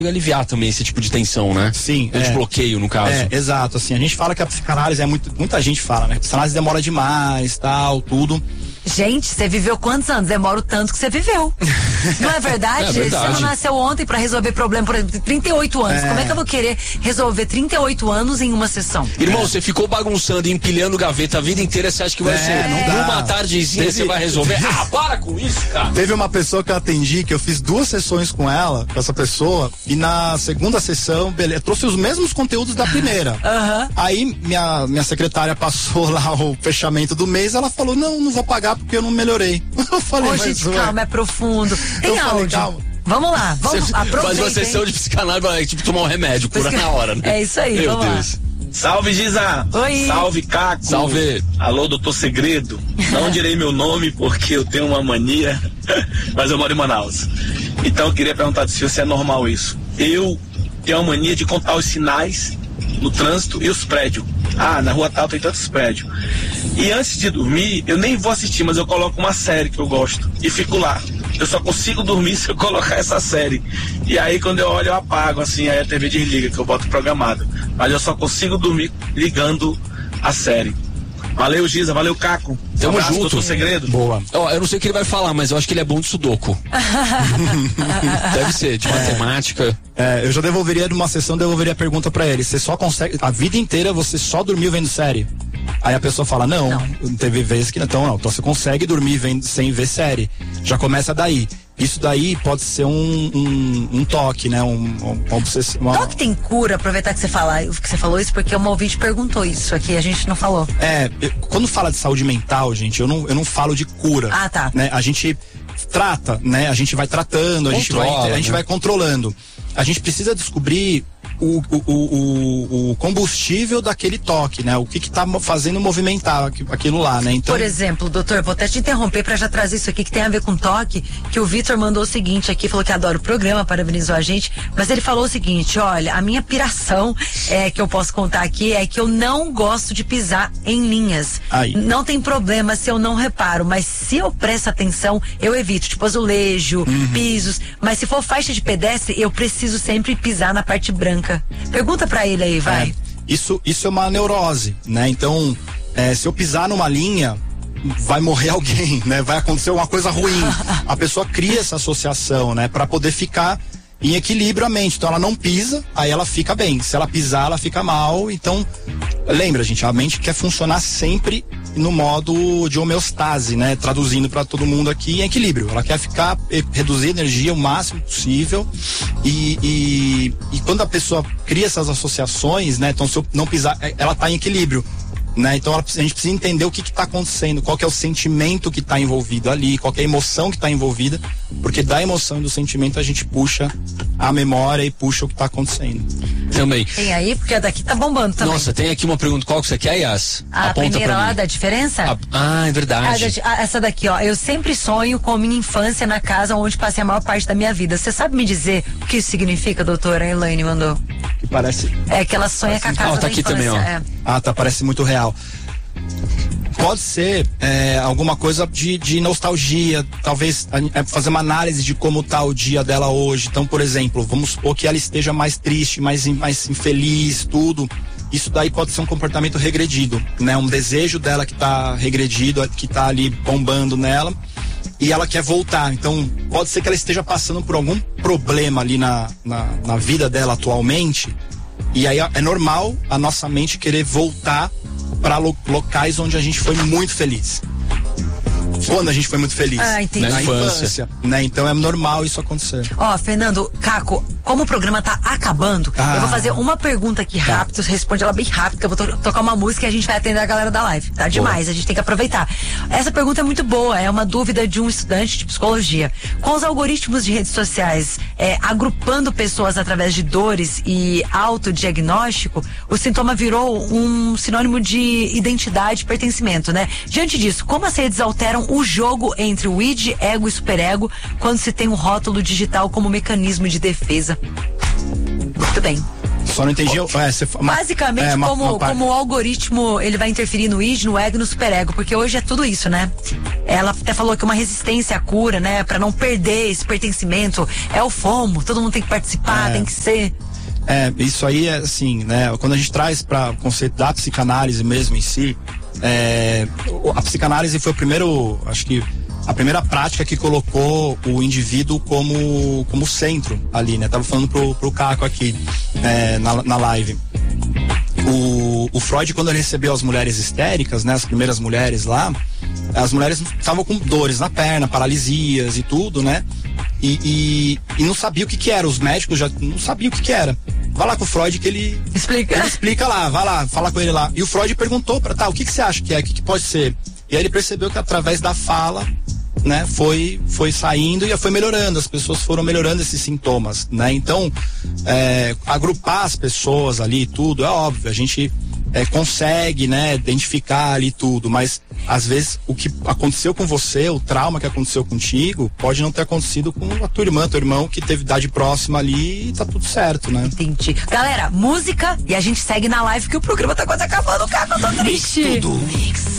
aliviar também esse tipo de tensão, né? Sim. De bloqueio, no caso. Exato, assim, a gente fala que a psicanálise muita gente fala, né? A psicanálise demora demais, tal, tudo. Gente, você viveu quantos anos? Demora o tanto que você viveu. Não é verdade? É verdade. Você não nasceu ontem pra resolver problema, por exemplo, 38 anos. Como é que eu vou querer resolver 38 anos em uma sessão? Irmão, você ficou bagunçando, empilhando gaveta a vida inteira, você acha que vai ser numa tardezinha você vai resolver? Para com isso, cara! Teve uma pessoa que eu atendi, que eu fiz 2 sessões com ela, com essa pessoa, e na segunda sessão, beleza, trouxe os mesmos conteúdos da primeira. Aí minha secretária passou lá o fechamento do mês, ela falou, não vou pagar porque eu não melhorei. Eu falei, gente, calma, é profundo. Tem áudio. Calma. Vamos lá, vamos aproveitar. Faz uma sessão de psicanálise, tipo tomar um remédio, cura na hora, né? É isso aí, Meu vamos Deus. lá. Salve, Giza! Oi! Salve, Caco! Salve! Alô, doutor Segredo! Não direi meu nome porque eu tenho uma mania, mas eu moro em Manaus. Então eu queria perguntar se é normal isso. Eu tenho a mania de contar os sinais no trânsito e os prédios. Na rua tal tem tantos prédios. E antes de dormir, eu nem vou assistir, mas eu coloco uma série que eu gosto e fico lá. Eu só consigo dormir se eu colocar essa série. E aí quando eu olho eu apago, assim, aí a TV desliga, que eu boto programado. Mas eu só consigo dormir ligando a série. Valeu, Giza, valeu, Caco. Tamo abraço, junto. doutor Segredo. Boa. Eu não sei o que ele vai falar, mas eu acho que ele é bom de sudoku. Deve ser, de matemática. Eu já devolveria numa sessão, devolveria a pergunta pra ele. Você só consegue, a vida inteira você só dormiu vendo série? Aí a pessoa fala, não. Teve vezes que então você consegue dormir sem ver série. Já começa daí. Isso daí pode ser um toque, né? Uma obsessão. Toque tem cura, aproveitar que você falou isso, porque uma ouvinte perguntou isso aqui, a gente não falou. Quando fala de saúde mental, gente, eu não falo de cura. Tá. Né? A gente trata, né? A gente vai tratando, a gente vai controlando. A gente precisa descobrir o combustível daquele toque, né? O que tá fazendo movimentar aquilo lá, né? Então, por exemplo, doutor, vou até te interromper para já trazer isso aqui que tem a ver com toque, que o Vitor mandou o seguinte aqui, falou que adora o programa, parabenizou a gente, mas ele falou o seguinte, olha, a minha piração que eu posso contar aqui é que eu não gosto de pisar em linhas. Não tem problema se eu não reparo, mas se eu presto atenção, eu evito, tipo azulejo, pisos, mas se for faixa de pedestre, eu preciso sempre pisar na parte branca. Pergunta pra ele aí, vai. Isso é uma neurose, né? Então, se eu pisar numa linha, vai morrer alguém, né? Vai acontecer uma coisa ruim. A pessoa cria essa associação, né? Pra poder ficar em equilíbrio a mente. Então ela não pisa, aí ela fica bem. Se ela pisar, ela fica mal. Então, lembra, gente, a mente quer funcionar sempre no modo de homeostase, né? Traduzindo para todo mundo aqui, em equilíbrio. Ela quer reduzir a energia o máximo possível e quando a pessoa cria essas associações, né? Então se eu não pisar, ela tá em equilíbrio, né? Então a gente precisa entender o que tá acontecendo, qual que é o sentimento que tá envolvido ali, qual que é a emoção que tá envolvida, porque da emoção e do sentimento a gente puxa a memória e puxa o que tá acontecendo. Também. Tem aí, porque a daqui tá bombando também. Nossa, tem aqui uma pergunta, qual que você quer, Yas? A primeira lá da diferença? É verdade. Essa daqui, ó, eu sempre sonho com minha infância na casa onde passei a maior parte da minha vida. Você sabe me dizer o que isso significa, doutora? A Elaine mandou. Que parece... que ela sonha com a casa tá da aqui infância. também, ó. Parece muito real. Pode ser alguma coisa de nostalgia, talvez fazer uma análise de como tá o dia dela hoje. Então, por exemplo, vamos supor que ela esteja mais triste, mais infeliz, tudo. Isso daí pode ser um comportamento regredido, né? Um desejo dela que tá regredido, que tá ali bombando nela e ela quer voltar. Então, pode ser que ela esteja passando por algum problema ali na vida dela atualmente. E aí é normal a nossa mente querer voltar para locais onde a gente foi muito feliz. Quando a gente foi muito feliz. Entendi. Na infância, né? Então é normal isso acontecer. Fernando, Caco, como o programa tá acabando, eu vou fazer uma pergunta aqui rápido, você responde ela bem rápido, que eu vou tocar uma música e a gente vai atender a galera da live. Tá demais, a gente tem que aproveitar. Essa pergunta é muito boa, é uma dúvida de um estudante de psicologia. Com os algoritmos de redes sociais agrupando pessoas através de dores e autodiagnóstico, o sintoma virou um sinônimo de identidade e pertencimento, né? Diante disso, como as redes alteram o jogo entre o id, ego e superego quando se tem um rótulo digital como mecanismo de defesa? Muito bem. Só não entendi. Basicamente, como o algoritmo ele vai interferir no id, no ego e no superego, porque hoje é tudo isso, né? Ela até falou que uma resistência à cura, né? Pra não perder esse pertencimento, é o FOMO, todo mundo tem que participar, tem que ser. Isso aí é assim, né? Quando a gente traz para o conceito da psicanálise mesmo em si, a psicanálise foi a primeira prática que colocou o indivíduo como centro ali, né? Tava falando pro Caco aqui, na live. O Freud, quando ele recebeu as mulheres histéricas, né? As primeiras mulheres lá, as mulheres estavam com dores na perna, paralisias e tudo, né? E não sabia o que era, os médicos já não sabiam o que era. Vai lá com o Freud que ele explica lá, vai lá, fala com ele lá. E o Freud perguntou o que você acha que é, o que pode ser? E aí ele percebeu que através da fala, né, foi saindo e foi melhorando, as pessoas foram melhorando esses sintomas, né? Então, agrupar as pessoas ali, tudo, é óbvio, a gente consegue, né, identificar ali tudo, mas às vezes o que aconteceu com você, o trauma que aconteceu contigo, pode não ter acontecido com a tua irmã, teu irmão, que teve idade próxima ali e tá tudo certo, né? Entendi. Galera, música e a gente segue na live que o programa tá quase acabando, cara, eu tô triste. Tudo.